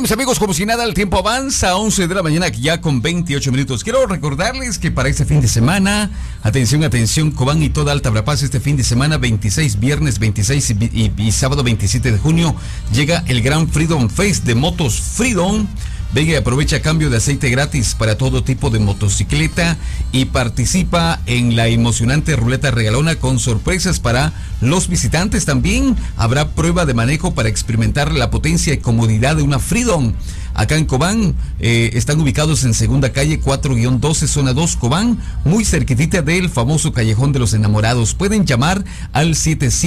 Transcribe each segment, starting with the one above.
mis amigos, como si nada, el tiempo avanza, 11 de la mañana ya con 28 minutos. Quiero recordarles que para este fin de semana, atención, Cobán y toda Alta Verapaz, este fin de semana, 26, viernes 26 y sábado 27 de junio, llega el Gran Freedom Fest de Motos Freedom. Venga y aprovecha cambio de aceite gratis para todo tipo de motocicleta y participa en la emocionante ruleta regalona con sorpresas para los visitantes. También habrá prueba de manejo para experimentar la potencia y comodidad de una Freedom. Acá en Cobán, están ubicados en Segunda Calle 4-12, Zona 2, Cobán, muy cerquitita del famoso Callejón de los Enamorados. Pueden llamar al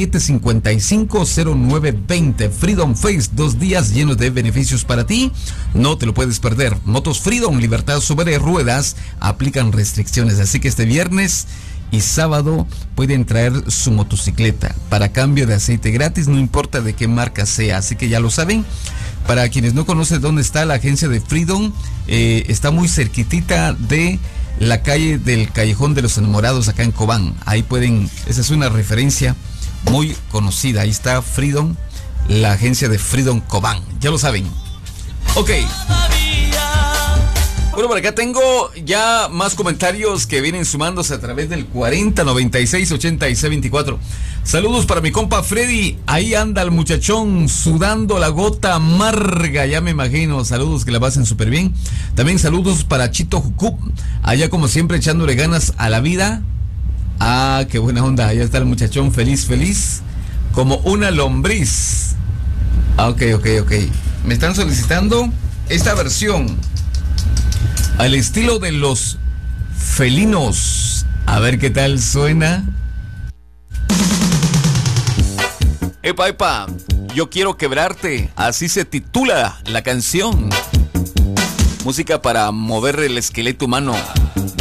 7755-0920. Freedom Fest, 2 días llenos de beneficios para ti. No te lo puedes perder. Motos Freedom, libertad sobre ruedas, aplican restricciones. Así que este viernes y sábado pueden traer su motocicleta para cambio de aceite gratis, no importa de qué marca sea. Así que ya lo saben. Para quienes no conocen dónde está la agencia de Freedom, está muy cerquitita de la calle del Callejón de los Enamorados acá en Cobán. Ahí pueden, esa es una referencia muy conocida. Ahí está Freedom, la agencia de Freedom Cobán. Ya lo saben. Ok. Bueno, por acá tengo ya más comentarios que vienen sumándose a través del 40968624. Saludos para mi compa Freddy. Ahí anda el muchachón sudando la gota amarga, ya me imagino. Saludos, que la pasen súper bien. También saludos para Chito Jucup, allá como siempre echándole ganas a la vida. Ah, qué buena onda. Allá está el muchachón feliz, como una lombriz. Ok. Me están solicitando esta versión al estilo de los felinos. A ver qué tal suena. Epa, yo quiero quebrarte. Así se titula la canción. Música para mover el esqueleto humano.